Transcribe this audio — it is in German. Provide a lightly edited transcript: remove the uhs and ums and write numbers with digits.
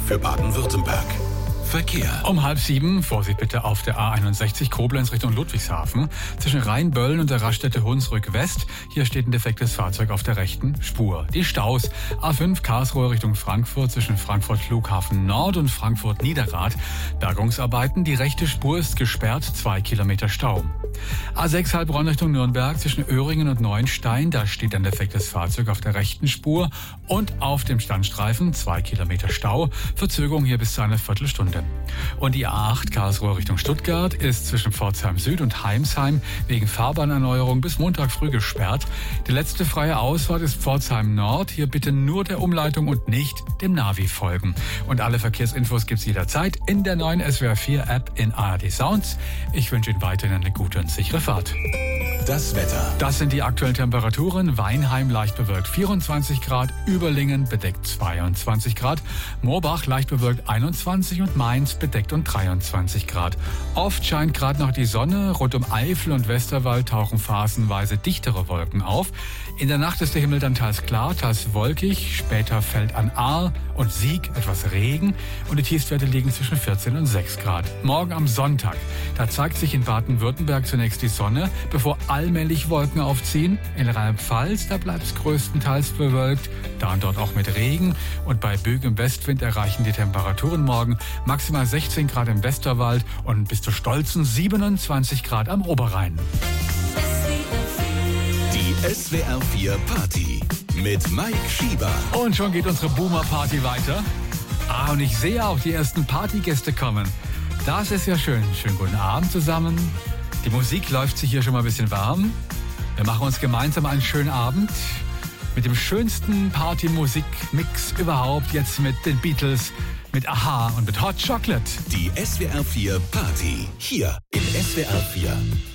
für Baden-Württemberg. Verkehr. Um 6:30, Vorsicht bitte auf der A61 Koblenz Richtung Ludwigshafen. Zwischen Rheinböllen und der Raststätte Hunsrück West. Hier steht ein defektes Fahrzeug auf der rechten Spur. Die Staus. A5 Karlsruhe Richtung Frankfurt zwischen Frankfurt Flughafen Nord und Frankfurt Niederrad. Bergungsarbeiten. Die rechte Spur ist gesperrt. 2 Kilometer Stau. A6 Heilbronn Richtung Nürnberg zwischen Öhringen und Neuenstein. Da steht ein defektes Fahrzeug auf der rechten Spur und auf dem Standstreifen 2 Kilometer Stau. Verzögerung hier bis zu einer Viertelstunde. Und die A8 Karlsruhe Richtung Stuttgart ist zwischen Pforzheim Süd und Heimsheim wegen Fahrbahnerneuerung bis Montag früh gesperrt. Die letzte freie Ausfahrt ist Pforzheim Nord. Hier bitte nur der Umleitung und nicht dem Navi folgen. Und alle Verkehrsinfos gibt's jederzeit in der neuen SWR 4 App in ARD Sounds. Ich wünsche Ihnen weiterhin eine gute und sichere Fahrt. Das Wetter. Das sind die aktuellen Temperaturen. Weinheim leicht bewölkt 24 Grad, Überlingen bedeckt 22 Grad, Moorbach leicht bewölkt 21 und Mainz bedeckt und 23 Grad. Oft scheint gerade noch die Sonne. Rund um Eifel und Westerwald tauchen phasenweise dichtere Wolken auf. In der Nacht ist der Himmel dann teils klar, teils wolkig. Später fällt an Ahr und Sieg etwas Regen und die Tiefstwerte liegen zwischen 14 und 6 Grad. Morgen am Sonntag, da zeigt sich in Baden-Württemberg zunächst die Sonne, bevor allmählich Wolken aufziehen. In Rheinland-Pfalz, da bleibt es größtenteils bewölkt, da und dort auch mit Regen. Und bei böigem Westwind erreichen die Temperaturen morgen maximal 16 Grad im Westerwald und bis zu stolzen 27 Grad am Oberrhein. Die SWR 4 Party mit Mike Schieber. Und schon geht unsere Boomer-Party weiter. Und ich sehe auch die ersten Partygäste kommen. Das ist ja schön. Schönen guten Abend zusammen. Die Musik läuft sich hier schon mal ein bisschen warm. Wir machen uns gemeinsam einen schönen Abend mit dem schönsten Party-Musik-Mix überhaupt. Jetzt mit den Beatles, mit Aha und mit Hot Chocolate. Die SWR 4 Party hier in SWR 4.